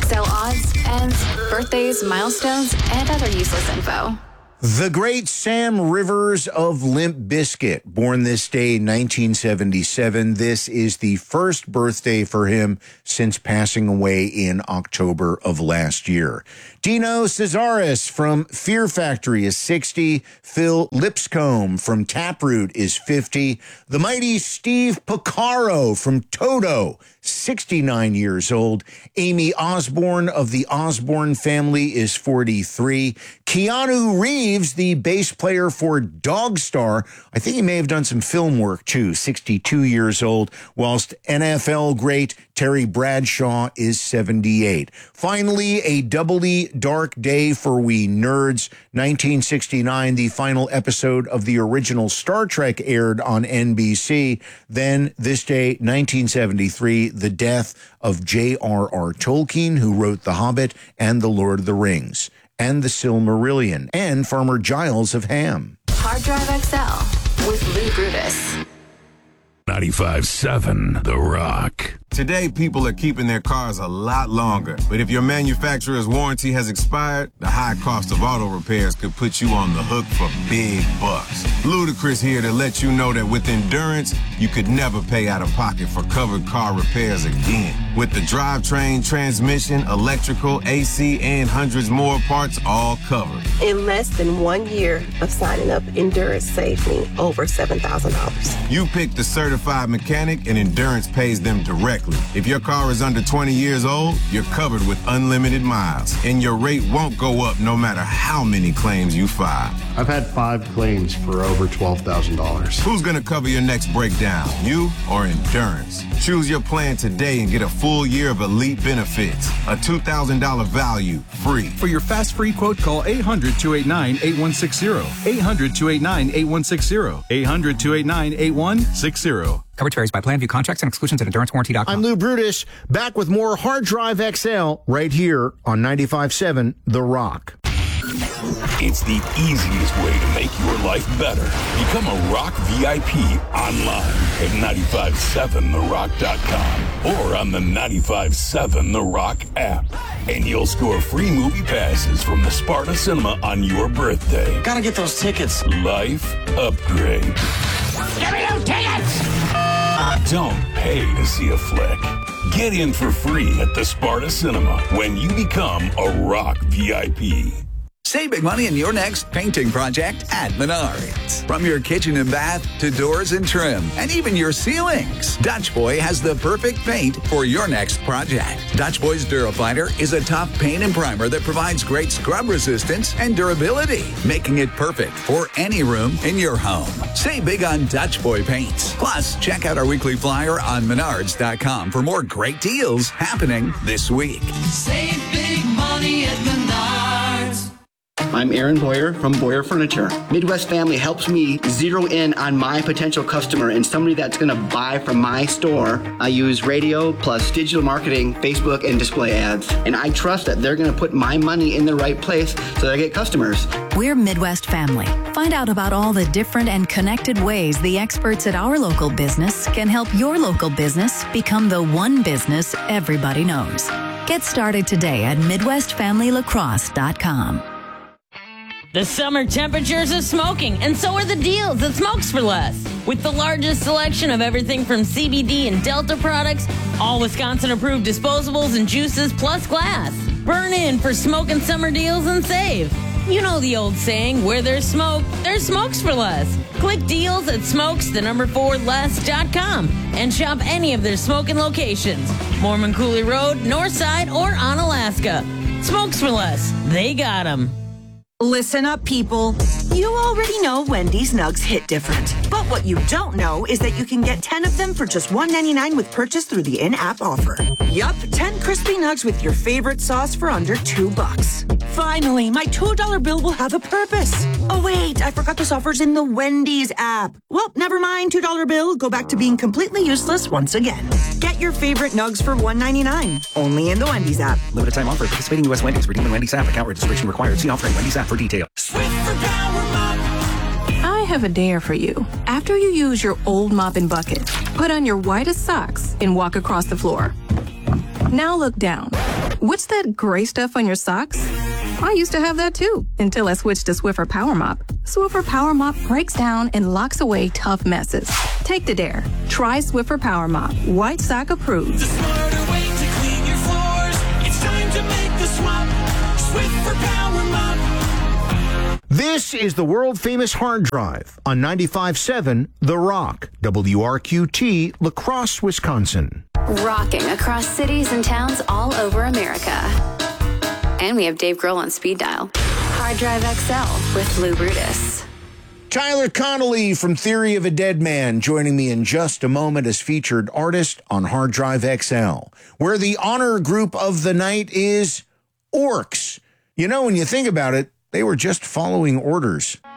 XL odds, ends, birthdays, milestones, and other useless info. The great Sam Rivers of Limp Bizkit, born this day in 1977. This is the first birthday for him since passing away in October of last year. Dino Cesaris from Fear Factory is 60. Phil Lipscomb from Taproot is 50. The mighty Steve Porcaro from Toto, 69 years old. Amy Osborne of the Osborne family is 43. Keanu Reeves, the bass player for Dogstar, I think he may have done some film work too, 62 years old, whilst NFL great Terry Bradshaw is 78. Finally, a doubly dark day for we nerds. 1969, the final episode of the original Star Trek aired on NBC. Then, this day, 1973, the death of J.R.R. Tolkien, who wrote The Hobbit and The Lord of the Rings, and The Silmarillion, and Farmer Giles of Ham. Hard Drive XL with Lou Brutus. 95.7 The Rock. Today, people are keeping their cars a lot longer. But if your manufacturer's warranty has expired, the high cost of auto repairs could put you on the hook for big bucks. Ludacris here to let you know that with Endurance, you could never pay out of pocket for covered car repairs again. With the drivetrain, transmission, electrical, AC, and hundreds more parts all covered. In less than 1 year of signing up, Endurance saved me over $7,000. You pick the certified mechanic, and Endurance pays them directly. If your car is under 20 years old, you're covered with unlimited miles, and your rate won't go up no matter how many claims you file. I've had 5 claims for over $12,000. Who's going to cover your next breakdown, you or Endurance? Choose your plan today and get a full year of elite benefits. A $2,000 value, free. For your fast free quote, call 800-289-8160. 800-289-8160. 800-289-8160. Coverage varies by plan. View contracts and exclusions at EnduranceWarranty.com. I'm Lou Brutus, back with more Hard Drive XL right here on 95.7 The Rock. It's the easiest way to make your life better. Become a Rock VIP online at 957therock.com or on the 95.7 The Rock app. And you'll score free movie passes from the Sparta Cinema on your birthday. Gotta get those tickets. Life upgrade. Give me those tickets! Don't pay to see a flick. Get in for free at the Sparta Cinema when you become a Rock VIP. Save big money in your next painting project at Menards. From your kitchen and bath to doors and trim, and even your ceilings, Dutch Boy has the perfect paint for your next project. Dutch Boy's Durafighter is a tough paint and primer that provides great scrub resistance and durability, making it perfect for any room in your home. Save big on Dutch Boy paints. Plus, check out our weekly flyer on Menards.com for more great deals happening this week. Save big money at Menards. I'm Aaron Boyer from Boyer Furniture. Midwest Family helps me zero in on my potential customer and somebody that's going to buy from my store. I use radio plus digital marketing, Facebook, and display ads. And I trust that they're going to put my money in the right place so that I get customers. We're Midwest Family. Find out about all the different and connected ways the experts at our local business can help your local business become the one business everybody knows. Get started today at MidwestFamilyLacrosse.com. The summer temperatures are smoking, and so are the deals at Smokes for Less. With the largest selection of everything from CBD and Delta products, all Wisconsin-approved disposables and juices, plus glass. Burn in for smoking summer deals and save. You know the old saying, where there's smoke, there's Smokes for Less. Click deals at smokes4less.com and shop any of their smoking locations. Mormon Coulee Road, Northside, or on Alaska. Smokes for Less. They got 'em. Listen up, people. You already know Wendy's Nugs hit different. But what you don't know is that you can get 10 of them for just $1.99 with purchase through the in-app offer. Yup, 10 crispy nugs with your favorite sauce for under $2. Finally, my $2 bill will have a purpose. Oh, wait, I forgot this offer's in the Wendy's app. Well, never mind, $2 bill. Go back to being completely useless once again. Get your favorite nugs for $1.99. Only in the Wendy's app. Limited time offer. Participating U.S. Wendy's. Redeem in Wendy's app. Account registration required. See offer in Wendy's app for details. I have a dare for you. After you use your old mop and bucket, put on your whitest socks and walk across the floor. Now look down. What's that gray stuff on your socks? I used to have that too, until I switched to Swiffer Power Mop. Swiffer Power Mop breaks down and locks away tough messes. Take the dare. Try Swiffer Power Mop. White sock approved. The smarter way to clean your floors. It's time to make the swap. Swiffer Power Mop. This is the world-famous hard drive on 95.7 The Rock, WRQT, La Crosse, Wisconsin. Rocking across cities and towns all over America. And we have Dave Grohl on speed dial. Hard Drive XL with Lou Brutus. Tyler Connolly from Theory of a Dead Man joining me in just a moment as featured artist on Hard Drive XL, where the honor group of the night is Orcs. You know, when you think about it, they were just following orders.